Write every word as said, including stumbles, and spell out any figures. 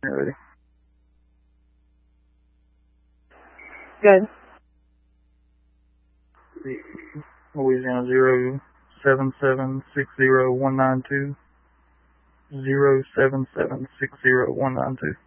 you're ready. Good. Louisiana zero seven seven six zero one nine two. Zero seven seven six zero one nine two.